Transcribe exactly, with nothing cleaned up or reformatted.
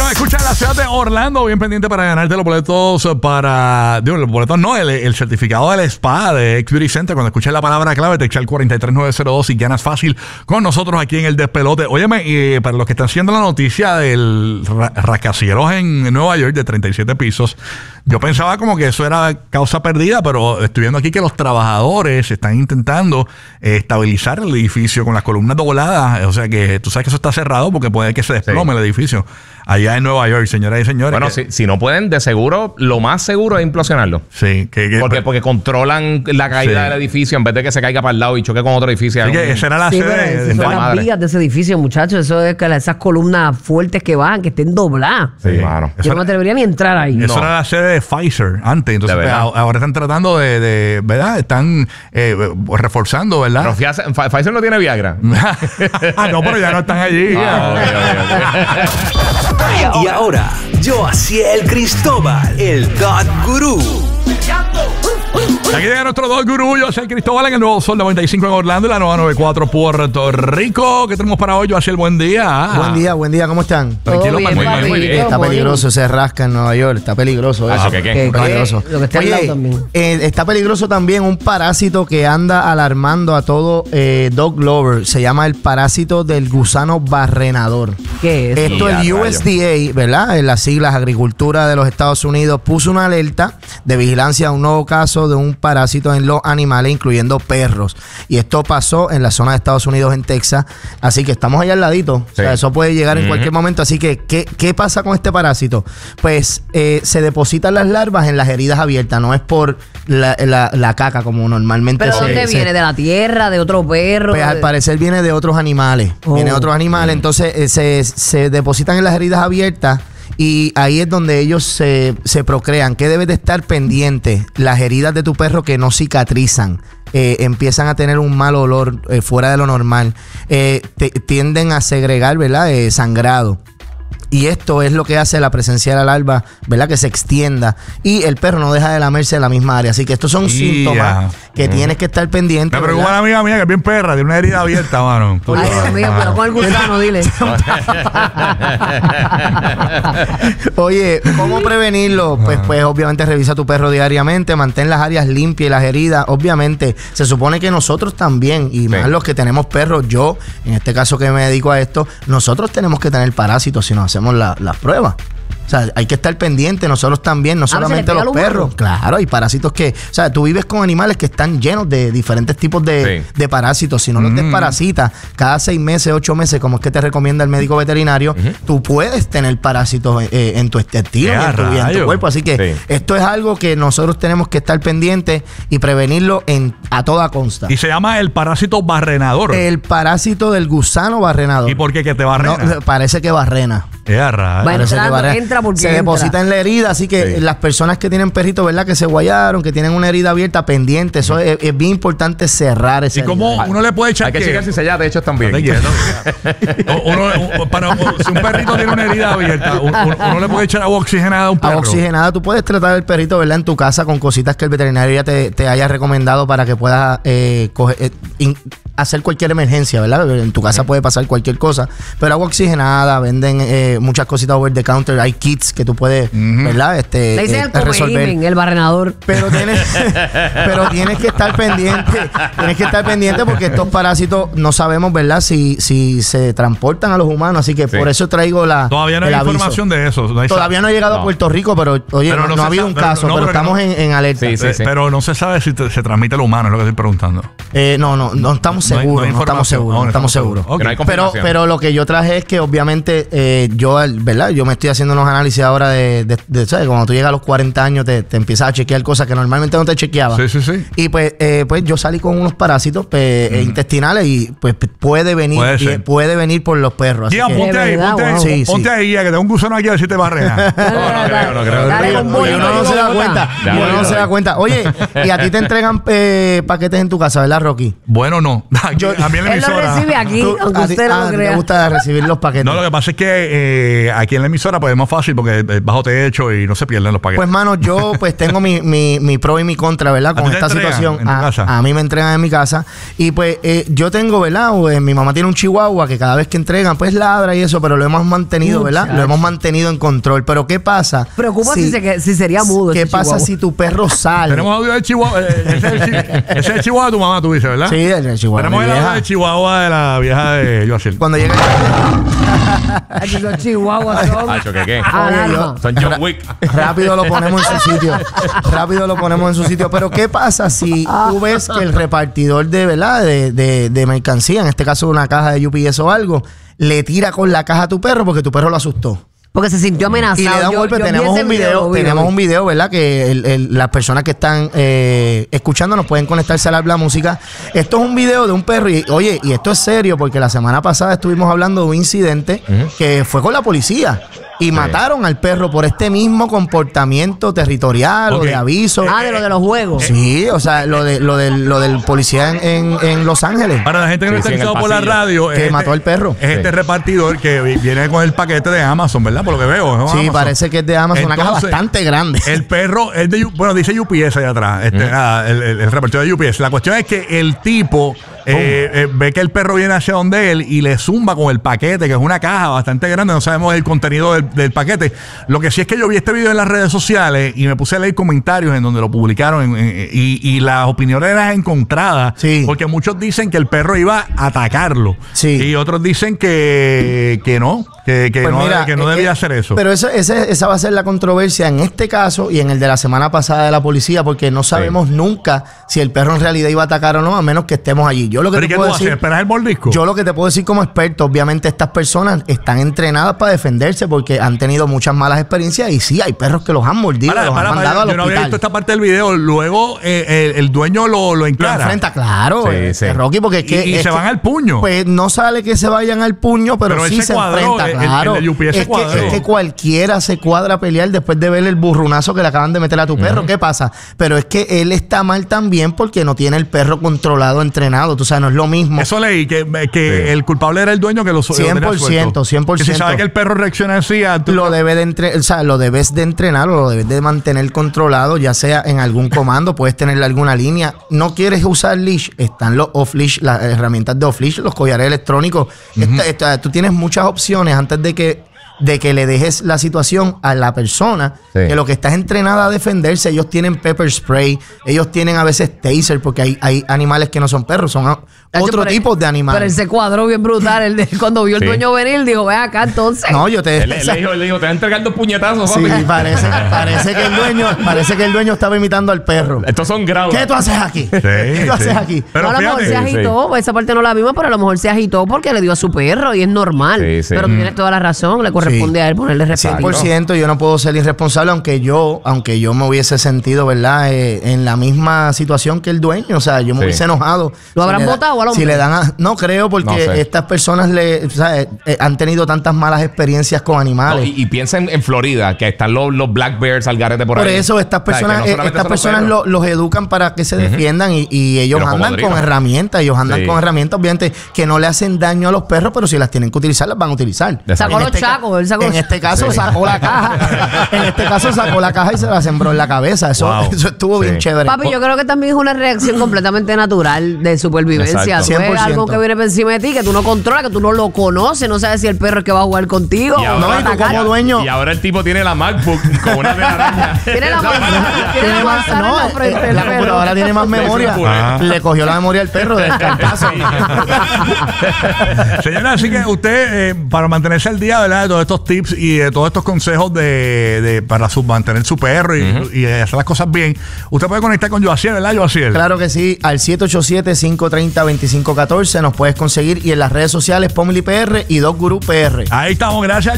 nos escucha en la ciudad de Orlando, bien pendiente para ganarte los boletos para... Digo, los boletos no, el, el certificado del spa de X-Beauty Center. Cuando escuches la palabra clave, te echa el cuatro tres nueve cero dos y ganas fácil con nosotros aquí en el Despelote. Óyeme, eh, para los que están siguiendo la noticia del ra rascacielos en Nueva York de treinta y siete pisos, yo pensaba como que eso era causa perdida, pero estoy viendo aquí que los trabajadores están intentando eh, estabilizar el edificio con las columnas dobladas. O sea que tú sabes que eso está cerrado porque puede que se desplome sí. el edificio allá en Nueva York, señoras y señores. Bueno, que, si, si no pueden, de seguro, lo más seguro es implosionarlo. Sí. Que, que, porque, porque controlan la caída sí. del edificio en vez de que se caiga para el lado y choque con otro edificio. Sí, que esa era la sí, sede de, de son las vías de ese edificio, muchachos. Eso es que esas columnas fuertes que bajan, que estén dobladas. Sí, mano. Yo no me atrevería ni a entrar ahí. Eso no. era la sede de Pfizer antes. Entonces, pues, ahora están tratando de, de ¿verdad? Están eh, reforzando, ¿verdad? Pero Pfizer, Pfizer no tiene Viagra. Ah, no, pero ya no están allí. Ah, okay, okay, okay. Y ahora, Joaciel Cristóbal, el God Gurú. Aquí llega nuestro dos gurú, Joaciel Cristóbal, en el nuevo Sol noventa y cinco en Orlando y la nueva noventa y cuatro Puerto Rico. ¿Qué tenemos para hoy, Joaciel? Buen día. Ah. Buen día, buen día. ¿Cómo están? Tranquilo, bien, muy bien, muy bien. Está peligroso, se rasca en Nueva York. Está peligroso. Ah, ¿qué, qué? ¿Qué, peligroso. Lo que está Oye, al lado también. Eh, está peligroso también un parásito que anda alarmando a todo eh, dog lover. Se llama el parásito del gusano barrenador. ¿Qué es? Esto, el U S D A, ¿verdad? En las siglas Agricultura de los Estados Unidos, puso una alerta de vigilancia a un nuevo caso de un parásito en los animales, incluyendo perros. Y esto pasó en la zona de Estados Unidos, en Texas. Así que estamos allá al ladito. Sí. O sea, eso puede llegar en uh-huh. cualquier momento. Así que, ¿qué, qué pasa con este parásito? Pues eh, se depositan las larvas en las heridas abiertas. No es por la, la, la caca como normalmente se... ¿Pero dónde se, viene? ¿De la tierra? ¿De otro perro? Pues de... al parecer viene de otros animales. Oh. Viene de otros animales. Uh-huh. Entonces eh, se, se depositan en las heridas abiertas. Y ahí es donde ellos se, se procrean. ¿Qué debes de estar pendiente? Las heridas de tu perro que no cicatrizan. Eh, empiezan a tener un mal olor eh, fuera de lo normal. Eh, te, tienden a segregar, ¿verdad? Eh, sangrado. Y esto es lo que hace la presencia de la larva, ¿verdad? Que se extienda. Y el perro no deja de lamerse en la misma área. Así que estos son yeah. síntomas que mm. tienes que estar pendiente. Me preocupa una amiga mía que es bien perra, tiene una herida abierta, mano. Ay, Dios mío, pero con el gusano, dile. Oye, ¿cómo prevenirlo? Pues, pues obviamente revisa a tu perro diariamente, mantén las áreas limpias y las heridas. Obviamente, se supone que nosotros también, y sí. más los que tenemos perros, yo, en este caso que me dedico a esto, nosotros tenemos que tener parásitos si nos hacemos las la pruebas. O sea, hay que estar pendiente, nosotros también, no solamente los perros. Humanos. Claro, hay parásitos que... O sea, tú vives con animales que están llenos de diferentes tipos de, sí. de parásitos. Si no los mm. desparasitas cada seis meses, ocho meses, como es que te recomienda el médico veterinario, uh-huh. tú puedes tener parásitos eh, en tu intestino y en tu, y en tu cuerpo. Así que sí. esto es algo que nosotros tenemos que estar pendientes y prevenirlo en, a toda consta. Y se llama el parásito barrenador. El parásito del gusano barrenador. ¿Y por qué que te barrena? No, parece que barrena. Es raro. Bueno, entra, entra porque se entra. deposita en la herida, así que sí. las personas que tienen perritos, ¿verdad? Que se guayaron, que tienen una herida abierta pendiente, eso es, es bien importante cerrar esa ¿Y cómo herida. Uno le puede echar? Hay que checar si se ya, de hecho, también. uno, para, si un perrito tiene una herida abierta, uno, uno le puede echar agua oxigenada a un perro. Agua oxigenada, tú puedes tratar el perrito, ¿verdad? En tu casa con cositas que el veterinario ya te, te haya recomendado para que puedas eh, coger, eh, in, hacer cualquier emergencia, ¿verdad? En tu casa uh-huh. puede pasar cualquier cosa, pero agua oxigenada, venden eh, muchas cositas over the counter, hay kits que tú puedes, uh-huh. ¿verdad? Este, Le dicen eh, el resolver. el barrenador. Pero tienes, pero tienes que estar pendiente, tienes que estar pendiente porque estos parásitos no sabemos, ¿verdad? Si, si se transportan a los humanos, así que sí. por eso traigo la Todavía no hay información de eso. No hay Todavía no ha llegado no. a Puerto Rico, pero oye, pero no, no, no ha habido un caso, pero, no, pero, pero estamos no. en, en alerta. Sí, sí, sí. Pero no se sabe si te, se transmite a lo humano, es lo que estoy preguntando. Eh, no, no, no estamos seguros, no, hay, no, hay no estamos seguros, no estamos seguros. Okay. No pero, pero lo que yo traje es que obviamente eh, yo, ¿verdad? Yo me estoy haciendo unos análisis ahora de, de, de, ¿sabes? Cuando tú llegas a los cuarenta años te, te empiezas a chequear cosas que normalmente no te chequeabas. Sí, sí, sí. Y pues, eh, pues yo salí con unos parásitos pues, mm. intestinales y pues puede venir, puede, puede venir por los perros. Guía, ponte que, ahí, ponte, wow. sí, ponte sí. ahí, que tengo un gusano aquí a ver si te barrea. No, no creo, no creo. Dale, uno no, no se da cuenta. Uno no se da cuenta. Oye, y a ti te entregan eh, paquetes en tu casa, ¿verdad, Rocky? Bueno, no. Aquí, Yo- a mí en la Él lo emisora. recibe aquí, Tú- aunque a ti- usted no ah, lo te crea. gusta recibir los paquetes. No, lo que pasa es que eh, aquí en la emisora pues es más fácil porque es bajo techo y no se pierden los paquetes. Pues, mano, yo pues tengo mi, mi, mi pro y mi contra, ¿verdad? ¿A ti Con te esta entregan situación. en tu A, casa? a mí me entregan en mi casa. Y pues eh, yo tengo, ¿verdad? Pues, mi mamá tiene un chihuahua que cada vez que entregan, pues ladra y eso, pero lo hemos mantenido, ¿verdad? Muchacho. Lo hemos mantenido en control. Pero ¿qué pasa? Preocupa si, se que- si sería mudo. ¿Qué ese pasa chihuahua. si tu perro sale? Tenemos audio de Chihuahua. eh, ese, es el, chi- ese es el Chihuahua de tu mamá, tú dices, ¿verdad? Sí, el, el chihuahua. Tenemos mi el audio vieja. de Chihuahua de la vieja de Joaciel. Cuando llega Ay, que esos chihuahuas son. Hacho, ¿qué qué? Alarma. Son John Wick. rápido lo ponemos en su sitio. Rápido lo ponemos en su sitio. Pero ¿qué pasa si tú ves que el repartidor de, ¿verdad? De, de, de mercancía, en este caso una caja de U P S o algo, le tira con la caja a tu perro porque tu perro lo asustó? Porque se sintió amenazado. Y le da un Yo- golpe. yo vi Tenemos ese un video, lo vi, tenemos lo vi. un video, ¿verdad? Que el- el- las personas que están eh, escuchando nos pueden conectarse a la música. Esto es un video de un perro. Y oye, y esto es serio porque la semana pasada estuvimos hablando de un incidente que fue con la policía. Y mataron al perro por este mismo comportamiento territorial Ok. o de aviso. Ah, de lo de los juegos. Sí, o sea, lo de lo del, lo del policía en, en, en Los Ángeles. Para la gente que no Sí, está sí, en el escuchando por la pasillo. radio, Que es mató al perro. Es este Sí. repartidor que vi- viene con el paquete de Amazon, ¿verdad? Por lo que veo. es Sí, Amazon. parece que es de Amazon, una caja Entonces, bastante grande. El perro es de, U- bueno, dice U P S allá atrás, este, nada, el, el, el repartidor de U P S. La cuestión es que el tipo eh, eh, ve que el perro viene hacia donde él y le zumba con el paquete, que es una caja bastante grande, no sabemos el contenido del, del paquete. Lo que sí es que yo vi este video en las redes sociales y me puse a leer comentarios en donde lo publicaron en- en- y, y las opiniones eran encontradas, Sí. porque muchos dicen que el perro iba a atacarlo Sí. y otros dicen que, que no, que, que Pues no, mira, que no eh, debía eh, hacer eso. Pero eso, ese- esa va a ser la controversia en este caso y en el de la semana pasada de la policía, porque no sabemos nunca si el perro en realidad iba a atacar o no, a menos que estemos allí. Yo lo que ¿Pero y te qué tú puedo haces? decir, ¿Esperas el mordisco? yo lo que te puedo decir como experto, obviamente estas personas están entrenadas para defenderse porque han tenido muchas malas experiencias y sí, hay perros que los han mordido, Para, los para, han para, mandado yo al no había hospital. visto esta parte del video. Luego eh, el, el dueño lo, lo Lo encara. enfrenta, claro, Sí, eh, sí. Rocky, porque es Y- que... y es se que- van al puño. Pues no sale que se vayan al puño, pero, Pero él sí se se cuadró, enfrenta, el- el claro. de U P S es, cuadró. que, es que cualquiera se cuadra a pelear después de ver el burrunazo que le acaban de meter a tu perro. ¿Qué pasa? Pero es que él está mal también porque no tiene el perro controlado, entrenado. Tú sabes, no es lo mismo. Eso leí, que, que Sí. el culpable era el dueño que lo su- lo tenía cien por ciento, suelto. cien por ciento. Que si sabe que el perro reacciona así, a tu- Lo debe de entre, o sea, lo debes de entrenar o lo debes de mantener controlado, ya sea en algún comando, puedes tenerle alguna línea. No quieres usar leash, están los off leash, las herramientas de off leash, los collares electrónicos. Esta- esta- tú tienes muchas opciones antes de que de que le dejes la situación a la persona, Sí. que lo que estás entrenada a defenderse. Ellos tienen pepper spray, ellos tienen a veces taser, porque hay, hay animales que no son perros, son a- Tacho, otro pero- tipo de animales. Pero él se cuadró bien brutal. Él de- cuando vio el Sí. dueño venir, dijo, ve acá entonces. No, yo te... Él, él le dijo, él le dijo, te va a entregar dos puñetazos, Sí, papi. parece, parece que el dueño, parece que el dueño estaba imitando al perro. Estos son grados. ¿Qué tú haces aquí? ¿Qué tú haces sí. aquí? Pero No, a lo mejor fíjate, se agitó, pues esa parte no la vimos, pero a lo mejor se agitó porque le dio a su perro y es normal. Sí, sí. Pero tú tienes toda la razón, le corresponde a él ponerle respeto. cien por ciento yo no puedo ser irresponsable, aunque yo, aunque yo me hubiese sentido, ¿verdad? Eh, en la misma situación que el dueño. O sea, yo me Sí. hubiese enojado. ¿Lo habrán le da- botado al hombre? Si le dan a- no creo, porque No sé. estas personas le, o sea, eh, eh, han tenido tantas malas experiencias con No, animales. y, y piensa en, en Florida, que están los, los black bears al garete por, Por ahí. eso estas O sea, que personas, no eh, solamente estas son los personas perros. lo- los educan para que se defiendan y, y ellos Y los andan con cocodrilos. herramientas, ellos andan Sí. con herramientas, obviamente, que no le hacen daño a los perros, pero si las tienen que utilizar, las van a utilizar. Exacto. Sacó En los este ca- chacos, él sacó En los- este caso Sí. sacó la caja. En este caso sacó la caja y se la sembró en la cabeza. Eso, Wow. eso estuvo Sí. bien chévere. Papi, yo creo que también es una reacción completamente natural de supervivencia. Exacto. Tú ves cien por ciento. algo que viene por encima de ti, que tú no controlas, que tú no lo conoces, no sabes si el perro es que va a jugar contigo Y o ahora, va a y tú atacar. como dueño- y ahora el tipo tiene la MacBook con una telaraña. Tiene la manzana, tiene la manzana en la No, frente eh, del la perro. computadora tiene más memoria. Es un Ah. Le cogió la memoria al perro del cartazo. Señora, así que usted, eh, para mantenerse al día, ¿verdad? De todos estos tips y de todos estos consejos de, de para su, mantener su perro y, y hacer las cosas bien, usted puede conectar con Joaciel, ¿verdad, Joaciel? Claro que sí, al siete ocho siete, cinco tres cero, dos cinco uno cuatro nos puedes conseguir y en las redes sociales Pomeli P R y Dog Guru P R. Ahí estamos, gracias.